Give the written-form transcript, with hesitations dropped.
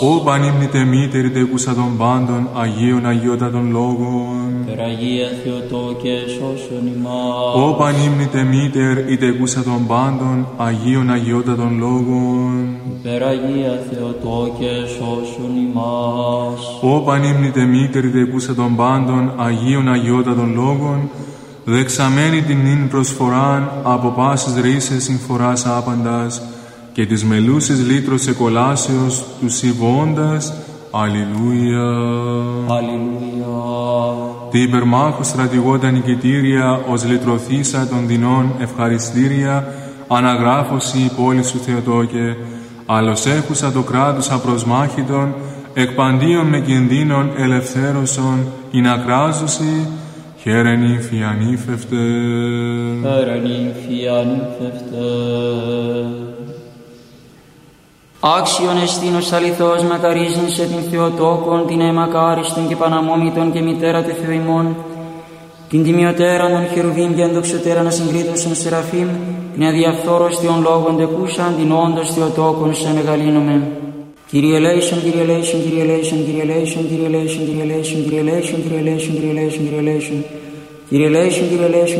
Ω πανύμνητε μήτερη τεκούσα των πάντων, Αγίων Αγιότατων Λόγων. Περαγία Θεοτόκε σώσον ημάς. Ω πανύμνητε μήτερ η τεκούσα των πάντων, Αγίων Αγιότατων Λόγων. Περαγία Θεοτόκε σώσον ημάς. Ω πανύμνητε μήτερη τεκούσα των πάντων, Αγίων Αγιότατων Λόγων, δεξαμένη την νυν προσφοράν από πάσης ρίσες συμφοράς άπαντας, και της μελούσης λύτρος εκολάσεως του συμβώντας. Αλληλούια. Αλληλούια. Τι υπερμάχου στρατηγόντα νικητήρια, ως λυτρωθήσα των δεινών ευχαριστήρια, αναγράφωση η πόλη σου Θεοτόκε, άλλος έχουσα το κράτος απροσμάχητον, εκ παντίων με κινδύνων ελευθέρωσον, ειν ακράζωση, χαίρεν ύμφη ανήφευτε. Χαίρεν ύμφη ανήφευτε. Άξιον εστίνος αληθώς μακαρίζειν σε την Θεοτόκον, την αιμακάριστον και παναμόμητον και μητέρα του Θεού ημών, την τιμιωτέραν των χερουβίμ και ενδοξωτέραν ασυγκρίτωσον σεραφείμ, την αδιαφθόρωστιον λόγων τεκούσαν, την όντως Θεοτόκον σε μεγαλύνομεν. Kyrie eleison, Kyrie eleison, Kyrie eleison, Kyrie eleison, Kyrie eleison, Kyrie eleison, Kyrie eleison, Kyrie eleison, Kyrie eleison, Kyrie eleison, Kyrie eleison, Kyrie eleison,